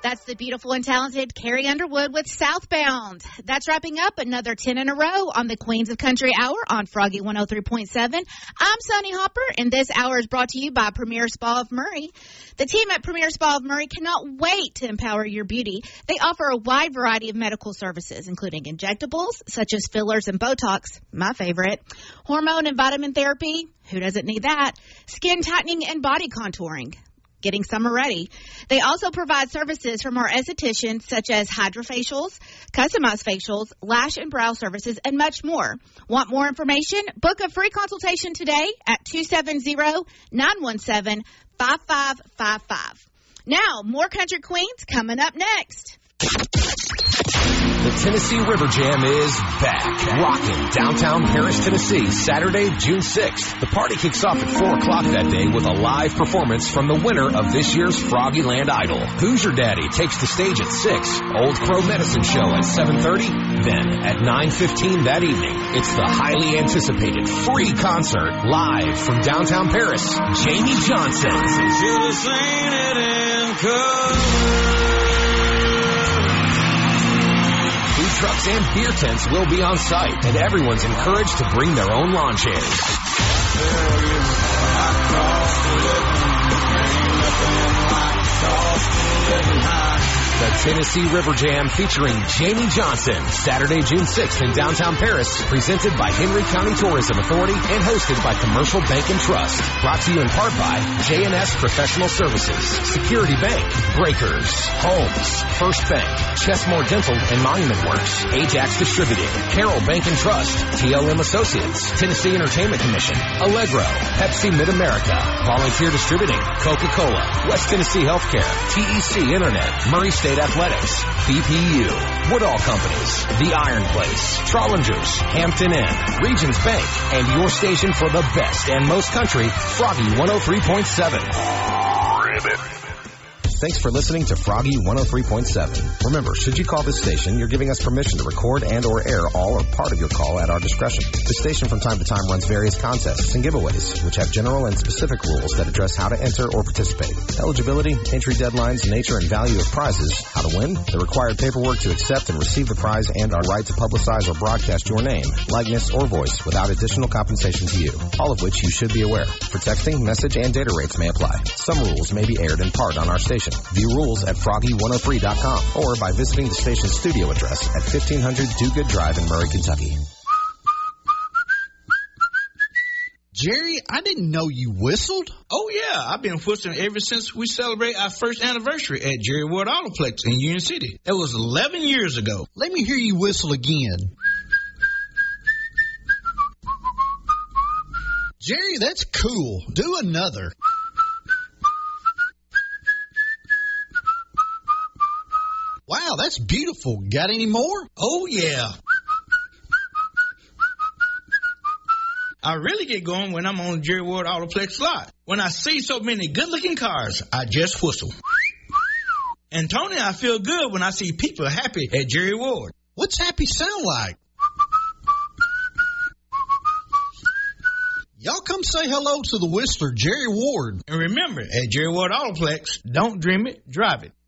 That's the beautiful and talented Carrie Underwood with Southbound. That's wrapping up another 10 in a row on the Queens of Country Hour on Froggy 103.7. I'm Sunny Hopper, and this hour is brought to you by Premier Spa of Murray. The team at Premier Spa of Murray cannot wait to empower your beauty. They offer a wide variety of medical services, including injectables, such as fillers and Botox, my favorite, hormone and vitamin therapy, who doesn't need that, skin tightening and body contouring. Getting summer ready. They also provide services from our estheticians such as hydrofacials, customized facials, lash and brow services, and much more. Want more information? Book a free consultation today at 270-917-5555. Now, more Country Queens coming up next. The Tennessee River Jam is back. Rockin' downtown Paris, Tennessee, Saturday, June 6th. The party kicks off at 4 o'clock that day with a live performance from the winner of this year's Froggyland Idol. Who's Your Daddy takes the stage at 6. Old Crow Medicine Show at 7:30. Then at 9:15 that evening, it's the highly anticipated free concert live from downtown Paris. Jamie Johnson. Trucks and beer tents will be on site, and everyone's encouraged to bring their own lawn chairs. The Tennessee River Jam featuring Jamie Johnson, Saturday, June 6th in downtown Paris, presented by Henry County Tourism Authority and hosted by Commercial Bank and Trust. Brought to you in part by J&S Professional Services, Security Bank, Breakers, Homes, First Bank, Chessmore Dental and Monument Works, Ajax Distributing, Carroll Bank and Trust, TLM Associates, Tennessee Entertainment Commission, Allegro, Pepsi Mid-America, Volunteer Distributing, Coca-Cola, West Tennessee Healthcare, TEC Internet, Murray State Athletics, BPU, Woodall Companies, The Iron Place, Trollingers, Hampton Inn, Regions Bank, and your station for the best and most country, Froggy 103.7. Ribbit. Thanks for listening to Froggy 103.7. Remember, should you call this station, you're giving us permission to record and or air all or part of your call at our discretion. The station from time to time runs various contests and giveaways, which have general and specific rules that address how to enter or participate. Eligibility, entry deadlines, nature and value of prizes, how to win, the required paperwork to accept and receive the prize, and our right to publicize or broadcast your name, likeness, or voice without additional compensation to you. All of which you should be aware. For texting, message, and data rates may apply. Some rules may be aired in part on our station. View rules at froggy103.com or by visiting the station's studio address at 1500 Do Good Drive in Murray, Kentucky. Jerry, I didn't know you whistled. Oh, yeah. I've been whistling ever since we celebrated our first anniversary at Jerry Ward Autoplex in Union City. It was 11 years ago. Let me hear you whistle again. Jerry, that's cool. Do another. Wow, that's beautiful. Got any more? Oh, yeah. I really get going when I'm on the Jerry Ward Autoplex lot. When I see so many good-looking cars, I just whistle. And, Tony, I feel good when I see people happy at Jerry Ward. What's happy sound like? Y'all come say hello to the whistler, Jerry Ward. And remember, at Jerry Ward Autoplex, don't dream it, drive it.